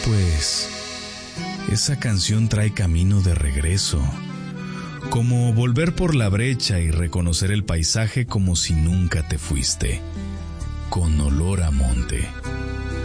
pues esa canción trae camino de regreso, como volver por la brecha y reconocer el paisaje como si nunca te fuiste, con olor a monte.